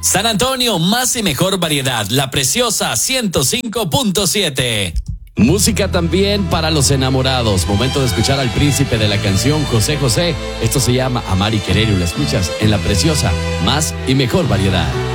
San Antonio, más y mejor variedad. La Preciosa 105.7. Música también para los enamorados. Momento de escuchar al príncipe de la canción, José José. Esto se llama Amar y Querer, y lo escuchas en La Preciosa, más y mejor variedad.